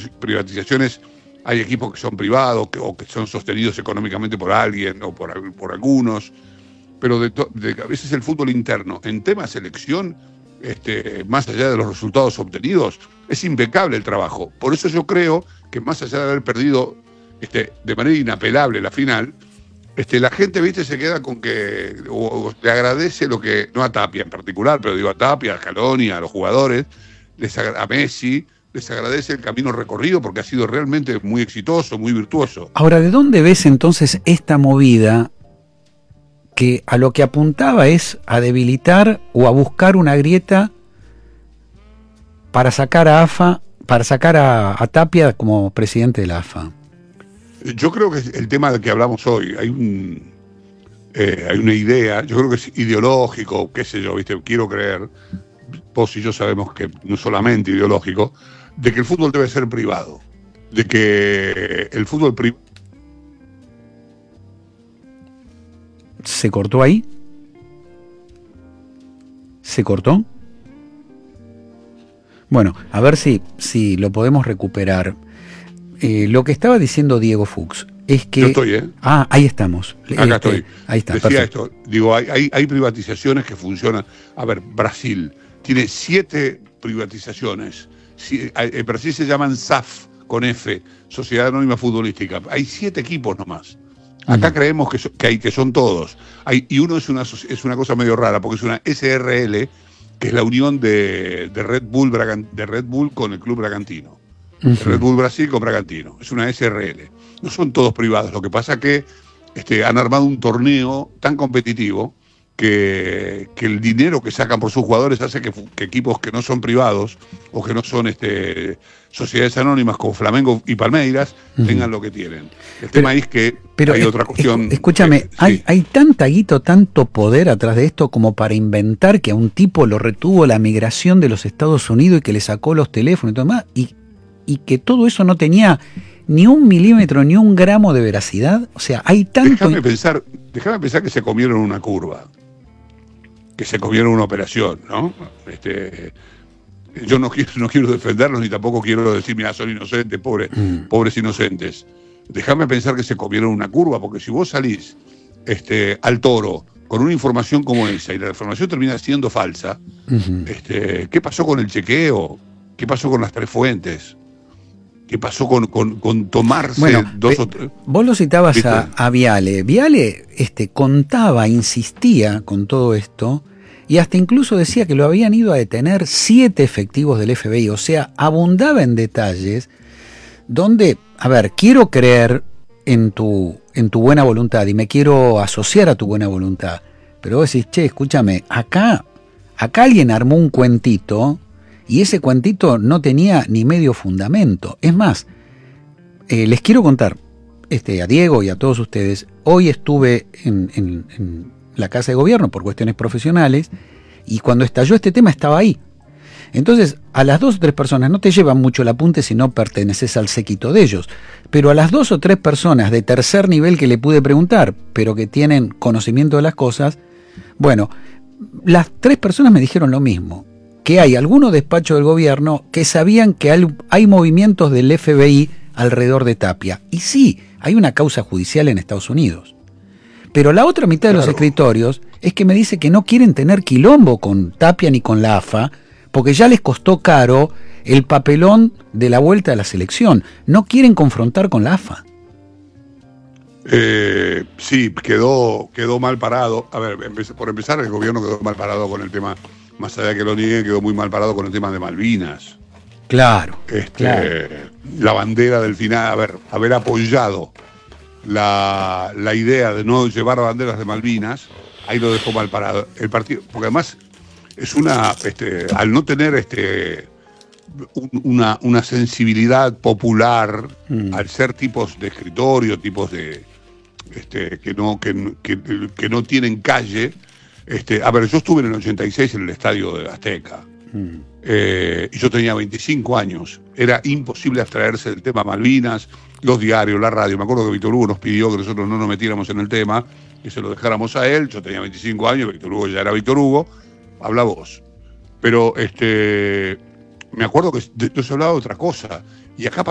privatizaciones hay equipos que son privados o que son sostenidos económicamente por alguien o por algunos, pero a veces el fútbol interno, en tema selección, más allá de los resultados obtenidos, es impecable el trabajo. Por eso yo creo que más allá de haber perdido de manera inapelable la final, la gente, viste, se queda con que o le agradece lo que, no a Tapia en particular, pero digo a Tapia, a Scaloni, a los jugadores, a Messi, les agradece el camino recorrido porque ha sido realmente muy exitoso, muy virtuoso. Ahora, ¿de dónde ves entonces esta movida que a lo que apuntaba es a debilitar o a buscar una grieta para sacar a AFA, para sacar a Tapia como presidente de la AFA? Yo creo que el tema del que hablamos hoy, hay una idea, yo creo que es ideológico, qué sé yo, viste, quiero creer, vos y yo sabemos que no solamente ideológico, de que el fútbol debe ser privado, de que el fútbol privado... ¿Se cortó ahí? ¿Se cortó? Bueno, a ver si lo podemos recuperar. Lo que estaba diciendo Diego Fuchs es que... Yo estoy, Ah, ahí estamos. Acá estoy. Ahí está, decía perfecto. Esto, digo, hay privatizaciones que funcionan. A ver, Brasil tiene 7 privatizaciones. En Brasil se llaman SAF, con F, Sociedad Anónima Futbolística. Hay 7 equipos nomás. Acá creemos que son todos. Y uno es una cosa medio rara, porque es una SRL, que es la unión de Red Bull con el Club Bragantino. Red Bull Brasil con Bragantino. Es una SRL. No son todos privados. Lo que pasa que han armado un torneo tan competitivo que el dinero que sacan por sus jugadores hace que equipos que no son privados o que no son sociedades anónimas como Flamengo y Palmeiras tengan lo que tienen. El tema es que hay otra cuestión. Escúchame, hay tanta guito, tanto poder atrás de esto como para inventar que a un tipo lo retuvo la migración de los Estados Unidos y que le sacó los teléfonos y todo más, y que todo eso no tenía ni 1 milímetro ni 1 gramo de veracidad. O sea, hay tanto... Déjame pensar que se comieron una curva, que se comieron una operación, ¿no? Yo no quiero defenderlos ni tampoco quiero decir, mira, son inocentes, pobres inocentes. Déjame pensar que se comieron una curva, porque si vos salís al toro con una información como esa y la información termina siendo falsa, ¿qué pasó con el chequeo? ¿Qué pasó con las 3 fuentes? ¿Qué pasó con tomarse 2 o 3? Vos lo citabas a Viale. Viale contaba, insistía con todo esto, y hasta incluso decía que lo habían ido a detener 7 efectivos del FBI. O sea, abundaba en detalles donde, a ver, quiero creer en tu buena voluntad y me quiero asociar a tu buena voluntad, pero vos decís, che, escúchame, acá alguien armó un cuentito y ese cuentito no tenía ni medio fundamento. Es más, les quiero contar a Diego y a todos ustedes, hoy estuve en la Casa de Gobierno por cuestiones profesionales y cuando estalló este tema estaba ahí. Entonces, a las 2 o 3 personas no te llevan mucho el apunte si no perteneces al séquito de ellos, pero a las 2 o 3 personas de tercer nivel que le pude preguntar, pero que tienen conocimiento de las cosas, bueno, las 3 personas me dijeron lo mismo, que hay algunos despachos del gobierno que sabían que hay movimientos del FBI alrededor de Tapia. Y sí, hay una causa judicial en Estados Unidos. Pero la otra mitad de los escritorios es que me dice que no quieren tener quilombo con Tapia ni con la AFA, porque ya les costó caro el papelón de la vuelta a la selección. No quieren confrontar con la AFA. Sí, quedó mal parado. A ver, por empezar, el gobierno quedó mal parado con el tema, más allá de que lo nieguen, quedó muy mal parado con el tema de Malvinas. Claro, claro. La bandera del final, haber apoyado la idea de no llevar banderas de Malvinas, ahí lo dejó mal parado el partido, porque además es al no tener una sensibilidad popular, al ser tipos de escritorio, tipos de que no tienen calle. A ver, yo estuve en el 86 en el estadio de Azteca. Y yo tenía 25 años. Era imposible abstraerse del tema Malvinas, los diarios, la radio. Me acuerdo que Víctor Hugo nos pidió que nosotros no nos metiéramos en el tema, que se lo dejáramos a él. Yo tenía 25 años, Víctor Hugo ya era Víctor Hugo. Habla vos. Pero me acuerdo que no se hablaba de otra cosa. Y acá